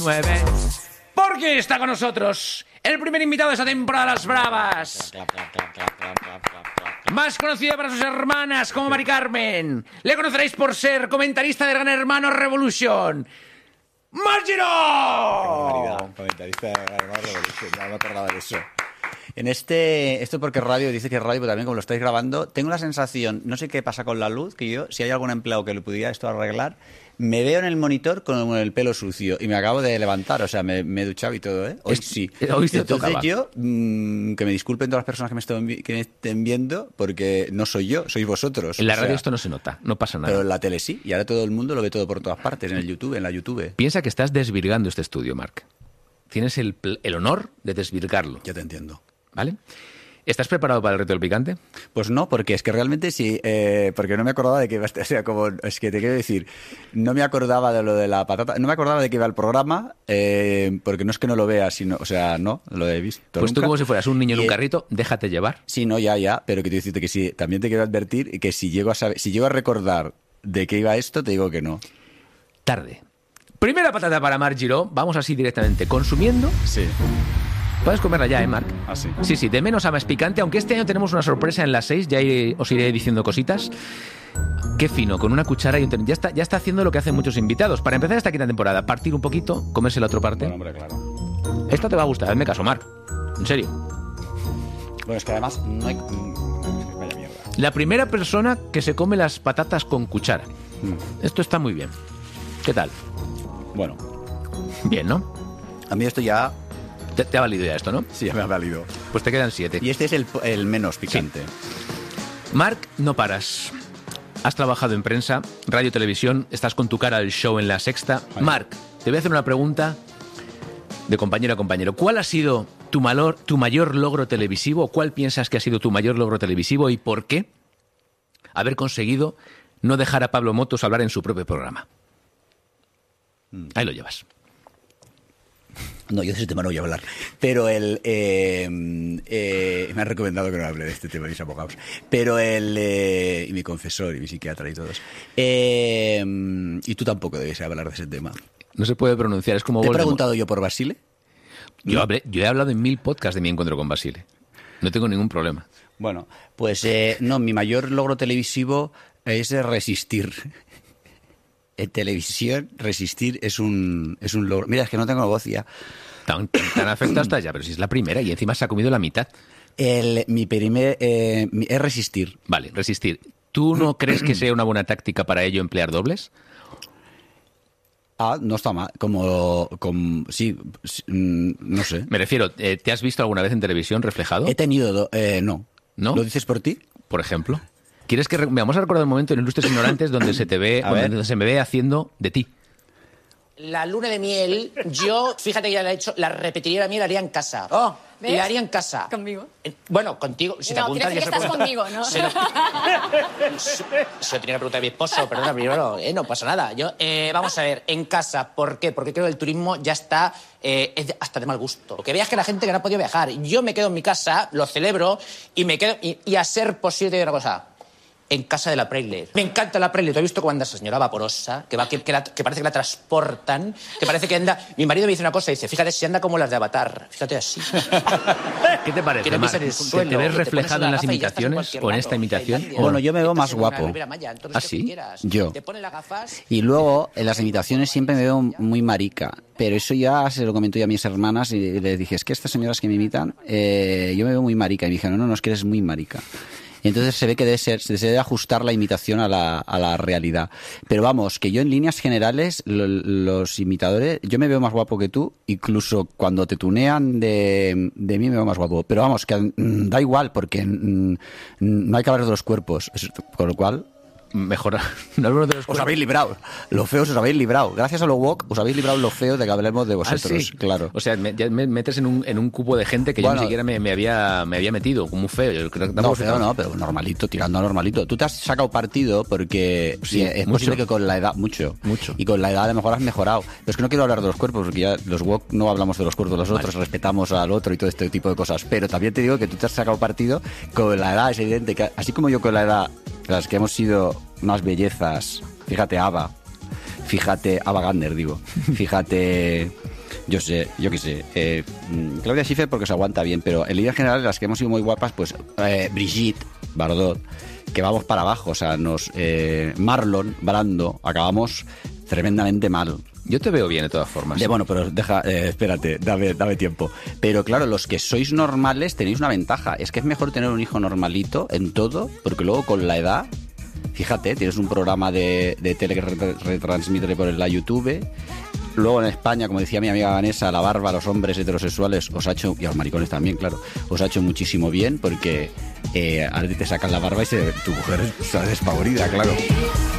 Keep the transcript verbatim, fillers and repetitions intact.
nueve. Porque está con nosotros el primer invitado de esta temporada de Las Bravas. Más conocida para sus hermanas como Mari Carmen. Le conoceréis por ser comentarista de Gran Hermano Revolution. ¡Mar Giró! Comentarista de Gran Hermano Revolution, no me acordaba de eso. En este, esto porque radio, dice que es radio, pero también como lo estáis grabando, tengo la sensación, no sé qué pasa con la luz, que yo, si hay algún empleado que le pudiera esto arreglar, me veo en el monitor con el pelo sucio y me acabo de levantar, o sea, me, me he duchado y todo, ¿eh? Hoy sí. Hoy te Entonces tocaba. yo, mmm, que me disculpen todas las personas que me, estén, que me estén viendo, porque no soy yo, sois vosotros. En la o sea, radio esto no se nota, no pasa nada. pero en la tele sí, y ahora todo el mundo lo ve todo por todas partes, en el YouTube, en la YouTube. Piensa que estás desvirgando este estudio, Marc. Tienes el, pl- el honor de desvirgarlo, Ya te entiendo. ¿vale? ¿Estás preparado para el reto del picante? Pues no, porque es que realmente sí, eh, porque no me acordaba de que iba a estar, o sea, como, es que te quiero decir, no me acordaba de lo de la patata, no me acordaba de que iba el programa, eh, porque no es que no lo vea, sino, o sea, no, lo he visto Pues nunca. tú como si fueras un niño en Y, un eh, carrito, déjate llevar. Sí, no, ya, ya, pero que te decirte que sí, también te quiero advertir que si llego a saber, si llego a recordar de qué iba esto, te digo que no. Tarde. Primera patata para Marc Giró. Vamos así directamente. Consumiendo. Sí. Puedes comerla ya, ¿eh, Marc? Ah, sí. Sí, sí, de menos a más picante, aunque este año tenemos una sorpresa en las seis, ya iré- os iré diciendo cositas. Qué fino, con una cuchara y un tenedor. Ya está, ya está haciendo lo que hacen muchos invitados. Para empezar esta quinta temporada, partir un poquito, comerse la otra parte. Bueno, hombre, claro. Esta te va a gustar, hazme caso, Marc. En serio. Bueno, es que además no hay... mm, Vaya mierda. La primera persona que se come las patatas con cuchara. Mm. Esto está muy bien. ¿Qué tal? Bueno, Bien, ¿no? a mí esto ya, Te, te ha valido ya esto, ¿no? sí, ya me ha valido. Pues te quedan siete. Y este es el, el menos picante. Marc, no paras. Has trabajado en prensa, radio, televisión, estás con tu cara al show en La Sexta. Vale. Marc, te voy a hacer una pregunta de compañero a compañero. ¿Cuál ha sido tu, malor, tu mayor logro televisivo? ¿Cuál piensas que ha sido tu mayor logro televisivo y por qué haber conseguido no dejar a Pablo Motos hablar en su propio programa? Ahí lo llevas. No, yo de ese tema no voy a hablar. Pero el... eh, eh, me han recomendado que no hable de este tema mis abogados. Pero el... eh, y mi confesor y mi psiquiatra y todos. Eh, y tú tampoco debes hablar de ese tema. No se puede pronunciar, es como ¿Te he Voldemort. preguntado yo por Basile? Yo, No. hablé- yo he hablado en mil podcasts de mi encuentro con Basile. No tengo ningún problema. Bueno, pues eh, no, mi mayor logro televisivo es resistir. En televisión, resistir es un, es un logro. Mira, es que no tengo voz ya. Tan, tan afectado estás ya, pero si es la primera y encima se ha comido la mitad. El, mi primer... Eh, mi- es resistir. Vale, resistir. ¿Tú no crees que sea una buena táctica para ello emplear dobles? Ah, no está mal. Como... como sí, sí, mm, no sé. Me refiero, eh, ¿te has visto alguna vez en televisión reflejado? He tenido... do- eh, no. ¿No? ¿Lo dices por ti? Por ejemplo. ¿Quieres que re- vamos a recordar un momento en Ilustres Ignorantes donde se te ve, A ver. donde se me ve haciendo de ti? La luna de miel, yo, fíjate que ya la he hecho, la repetiría la miel, la haría en casa. Oh, ¿ves? La haría en casa. ¿Conmigo? Eh, Bueno, contigo, si te No, apuntas... quiero decir ya que se lo estás pregunto. conmigo, ¿no? Se lo, se, se lo tenía que preguntar a mi esposo, perdona, primero, eh, no pasa nada. Yo, eh, vamos a ver, en casa, ¿por qué? Porque creo que el turismo ya está, eh, es de- hasta de mal gusto. Que veas que la gente que no ha podido viajar, yo me quedo en mi casa, lo celebro, y me quedo, y, y a ser posible, te digo una cosa, en casa de la Preyle. Me encanta la Preyle. ¿Tú has visto cuando esa señora vaporosa, que, va, que, que, la- que parece que la transportan, que parece que anda... Mi marido me dice una cosa, dice, fíjate si anda como las de Avatar, fíjate así. ¿Qué te parece, Que no Marc? pises el ¿Te- suelo, ¿Te ves que te reflejado pones en una las gafa y ya estás en imitaciones cualquier o en lado, esta imitación? Tailandia. Bueno, yo me veo Estás más en una guapo. Riviera Maya, entonces, ¿Ah, ¿qué sí? quieras? Yo. Te pones las gafas... Y luego, en las imitaciones siempre me veo muy marica. Pero eso ya se lo comento yo a mis hermanas y les dije, es que estas señoras que me imitan, eh, yo me veo muy marica. Y me dijeron, no, no, es que eres muy marica. Y entonces se ve que debe ser, se debe ajustar la imitación a la, a la realidad. Pero vamos, que yo en líneas generales, lo- los imitadores, yo me veo más guapo que tú, incluso cuando te tunean de, de mí me veo más guapo. Pero vamos, que mm, da igual, porque mm, no hay que hablar de los cuerpos. Es- Con lo cual, Mejor, no hablemos de los os cuerpos. habéis librado. Los feos os habéis librado. Gracias a lo woke os habéis librado lo feo de que hablemos de Ah, vosotros. sí. Claro. O sea, me, ya me metes en un, en un cupo de gente que yo Bueno. ni siquiera me, me había, me había metido, como un feo. Yo creo que No, tampoco feo sé- no, pero normalito, tirando a normalito. Tú te has sacado partido porque Sí, sí, es mucho. posible que con la edad, mucho, Mucho. y con la edad a lo mejor has mejorado. Pero es que no quiero hablar de los cuerpos, porque ya los woke no hablamos de los cuerpos de los otros, respetamos al otro y todo este tipo de cosas. Pero también te digo que tú te has sacado partido con la edad, es evidente que así como yo con la edad, las que hemos sido unas bellezas, fíjate, Ava, fíjate, Ava Gardner, digo, fíjate, yo sé, yo qué sé, eh, Claudia Schiffer porque se aguanta bien, pero en línea general las que hemos sido muy guapas, pues eh, Brigitte Bardot, que vamos para abajo, o sea, nos eh, Marlon Brando, acabamos tremendamente mal. Yo te veo bien de todas formas. De, bueno, pero deja, eh, espérate, dame, dame tiempo. Pero claro, los que sois normales tenéis una ventaja. Es que es mejor tener un hijo normalito en todo, porque luego con la edad, fíjate, tienes un programa de, de tele que retransmite por la YouTube. Luego en España, como decía mi amiga Vanessa, la barba a los hombres heterosexuales os ha hecho, y a los maricones también, claro, os ha hecho muchísimo bien, porque eh, ahora te sacan la barba y se, tu mujer está despavorida, claro.